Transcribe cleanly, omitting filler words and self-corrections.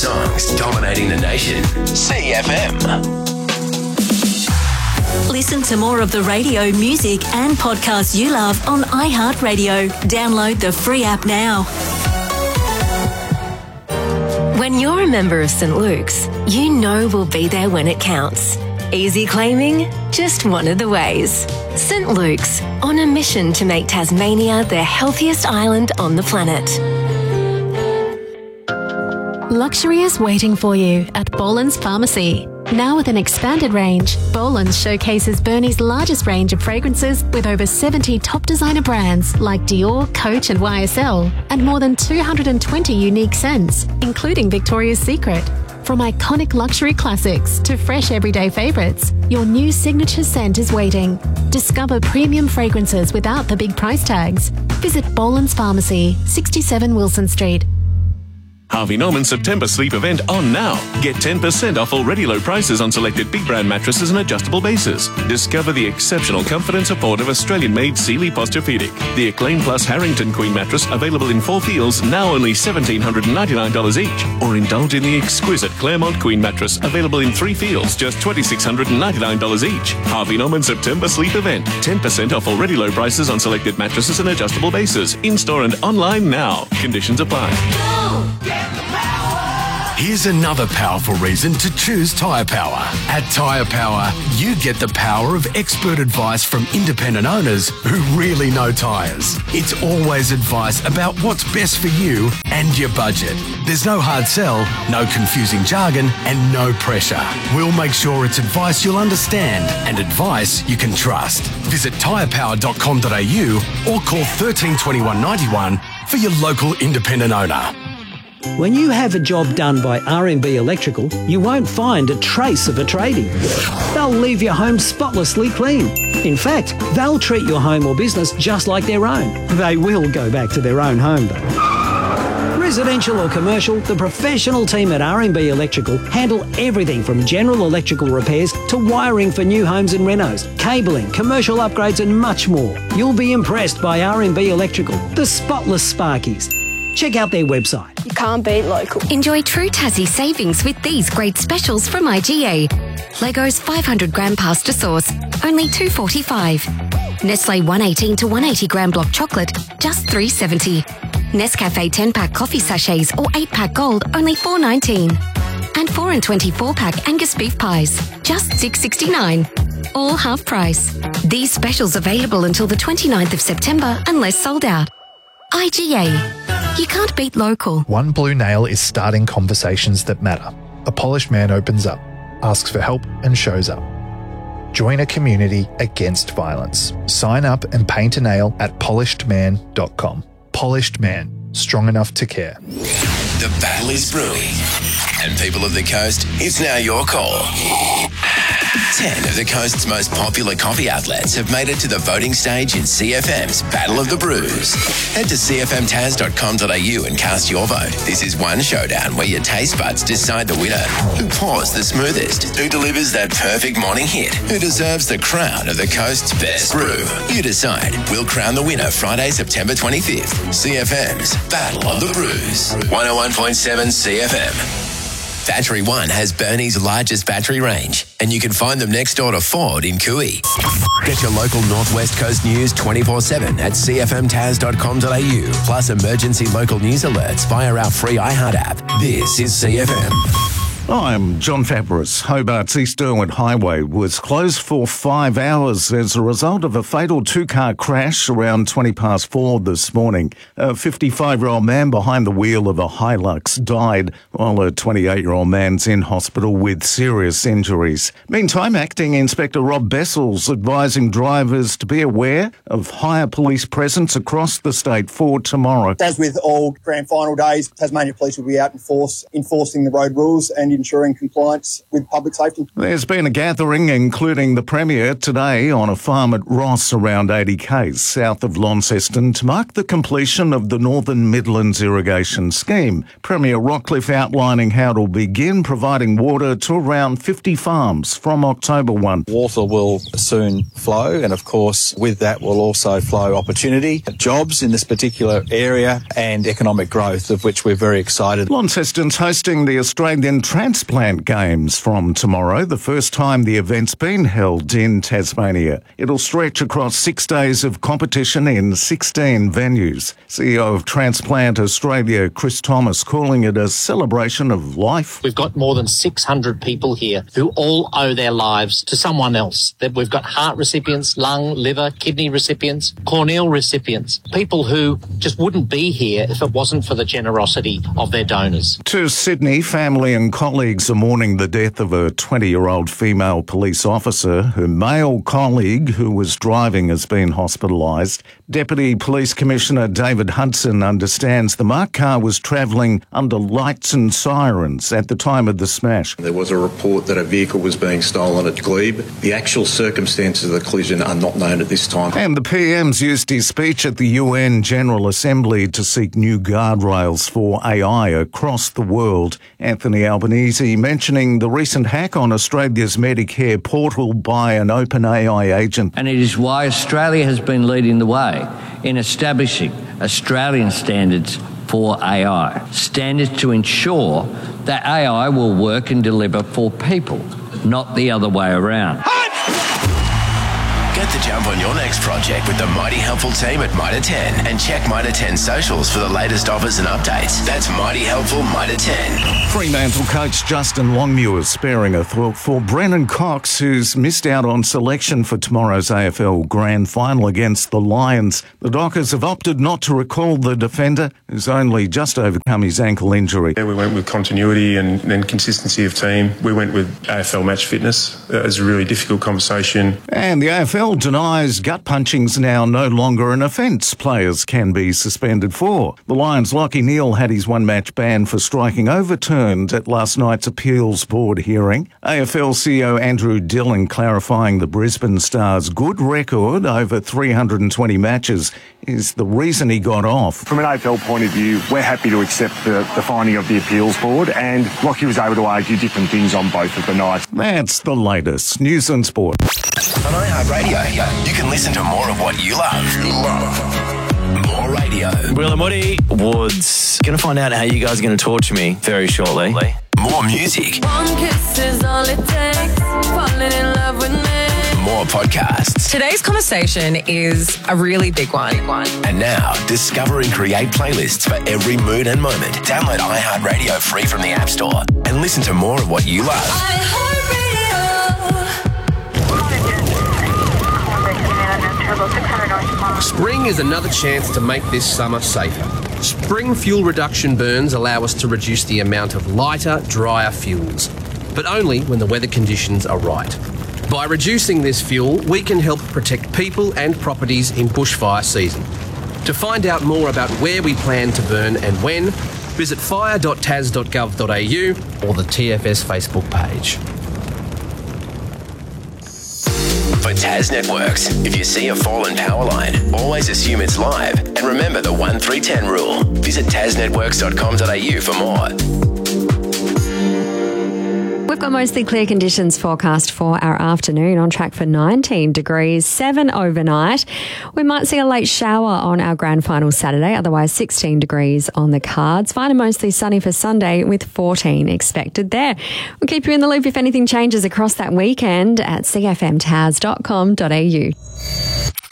songs dominating the nation. CFM. Listen to more of the radio, music and podcasts you love on iHeartRadio. Download the free app now. When you're a member of St. Luke's, you know we'll be there when it counts. Easy claiming? Just one of the ways. St. Luke's, on a mission to make Tasmania the healthiest island on the planet. Luxury is waiting for you at Boland's Pharmacy. Now with an expanded range, Boland's showcases Burnie's largest range of fragrances with over 70 top designer brands like Dior, Coach and YSL, and more than 220 unique scents, including Victoria's Secret. From iconic luxury classics to fresh everyday favourites, your new signature scent is waiting. Discover premium fragrances without the big price tags. Visit Boland's Pharmacy, 67 Wilson Street. Harvey Norman September sleep event on now. Get 10% off already low prices on selected big brand mattresses and adjustable bases. Discover the exceptional comfort and support of Australian-made Sealy Posturepedic. The Acclaim Plus Harrington Queen mattress available in 4 feels, now only $1,799 each. Or indulge in the exquisite Claremont Queen mattress available in 3 feels, just $2,699 each. Harvey Norman September sleep event. 10% off already low prices on selected mattresses and adjustable bases. In-store and online now. Conditions apply. Here's another powerful reason to choose Tyre Power. At Tyre Power, you get the power of expert advice from independent owners who really know tyres. It's always advice about what's best for you and your budget. There's no hard sell, no confusing jargon, and no pressure. We'll make sure it's advice you'll understand and advice you can trust. Visit tyrepower.com.au or call 13 21 91 for your local independent owner. When you have a job done by RMB Electrical, you won't find a trace of a tradie. They'll leave your home spotlessly clean. In fact, they'll treat your home or business just like their own. They will go back to their own home though. Residential or commercial, the professional team at RMB Electrical handle everything from general electrical repairs to wiring for new homes and renos, cabling, commercial upgrades and much more. You'll be impressed by RMB Electrical, the spotless Sparkies. Check out their website. You can't beat local. Enjoy true Tassie savings with these great specials from IGA. Leggo's 500 gram pasta sauce, only $2.45. Nestle 118 to 180 gram block chocolate, just $3.70. Nescafe 10-pack coffee sachets or 8-pack gold, only $4.19. And 4 and 24-pack Angus beef pies, just $6.69. All half price. These specials available until the 29th of September unless sold out. IGA. You can't beat local. One Blue Nail is starting conversations that matter. A polished man opens up, asks for help and shows up. Join a community against violence. Sign up and paint a nail at polishedman.com. Polished Man. Strong enough to care. The battle is brewing. And people of the coast, it's now your call. 10 of the coast's most popular coffee outlets have made it to the voting stage in CFM's Battle of the Brews. Head to cfmtas.com.au and cast your vote. This is one showdown where your taste buds decide the winner. Who pours the smoothest? Who delivers that perfect morning hit? Who deserves the crown of the coast's best brew? You decide. We'll crown the winner Friday, September 25th. CFM's Battle of the Brews. 101.7 CFM. Battery One has Burnie's largest battery range, and you can find them next door to Ford in Cooey. Get your local Northwest Coast news 24/7 at cfmtas.com.au, plus emergency local news alerts via our free iHeart app. This is CFM. I'm John Fabris. Hobart's East Derwent Highway was closed for 5 hours as a result of a fatal 2-car crash around 4:20 this morning. A 55-year-old man behind the wheel of a Hilux died, while a 28-year-old man's in hospital with serious injuries. Meantime, Acting Inspector Rob Bessel's advising drivers to be aware of higher police presence across the state for tomorrow. As with all grand final days, Tasmania Police will be out enforcing the road rules, and and ensuring compliance with public safety. There's been a gathering, including the Premier, today on a farm at Ross around 80 k's south of Launceston to mark the completion of the Northern Midlands Irrigation Scheme. Premier Rockcliffe outlining how it'll begin providing water to around 50 farms from October 1. Water will soon flow, and of course with that will also flow opportunity, jobs in this particular area and economic growth, of which we're very excited. Launceston's hosting the Australian Transplant Games from tomorrow, the first time the event's been held in Tasmania. It'll stretch across 6 days of competition in 16 venues. CEO of Transplant Australia, Chris Thomas, calling it a celebration of life. We've got more than 600 people here who all owe their lives to someone else. That we've got heart recipients, lung, liver, kidney recipients, corneal recipients, people who just wouldn't be here if it wasn't for the generosity of their donors. To Sydney, family and colleagues are mourning the death of a 20-year-old female police officer. Her male colleague who was driving has been hospitalised. Deputy Police Commissioner David Hudson understands the marked car was travelling under lights and sirens at the time of the smash. There was a report that a vehicle was being stolen at Glebe. The actual circumstances of the collision are not known at this time. And the PM's used his speech at the UN General Assembly to seek new guardrails for AI across the world. Anthony Albanese mentioning the recent hack on Australia's Medicare portal by an OpenAI agent. And it is why Australia has been leading the way in establishing Australian standards for AI. Standards to ensure that AI will work and deliver for people, not the other way around. Get the jump on your next project with the Mighty Helpful team at Mitre 10 and check Mitre 10 socials for the latest offers and updates. That's Mighty Helpful Mitre 10. Fremantle coach Justin Longmuir is sparing a thought for Brennan Cox, who's missed out on selection for tomorrow's AFL Grand Final against the Lions. The Dockers have opted not to recall the defender, who's only just overcome his ankle injury. Yeah, we went with continuity and then consistency of team. We went with AFL match fitness. It was a really difficult conversation. And the AFL denies gut punching's now no longer an offence players can be suspended for. The Lions' Lachie Neale had his one-match ban for striking overturned at last night's appeals board hearing. AFL CEO Andrew Dillon clarifying the Brisbane Stars' good record over 320 matches is the reason he got off. From an AFL point of view, we're happy to accept the finding of the appeals board, and Lachie was able to argue different things on both of the nights. That's the latest news and sport. On iHeartRadio, you can listen to more of what you love. More radio. Will and Woody Woods. Going to find out how you guys are going to torture me very shortly. More music. One kiss is all it takes. Falling in love with me. More podcasts. Today's conversation is a really big one. And now, discover and create playlists for every mood and moment. Download iHeartRadio free from the App Store and listen to more of what you love. iHeartRadio. Spring is another chance to make this summer safer. Spring fuel reduction burns allow us to reduce the amount of lighter, drier fuels, but only when the weather conditions are right. By reducing this fuel, we can help protect people and properties in bushfire season. To find out more about where we plan to burn and when, visit fire.tas.gov.au or the TFS Facebook page. For Tas Networks, if you see a fallen power line, always assume it's live and remember the 1-3-10 rule. Visit tasnetworks.com.au for more. We've got mostly clear conditions forecast for our afternoon, on track for 19 degrees, 7 overnight. We might see a late shower on our grand final Saturday, otherwise 16 degrees on the cards. Fine and mostly sunny for Sunday with 14 expected there. We'll keep you in the loop if anything changes across that weekend at cfmtas.com.au.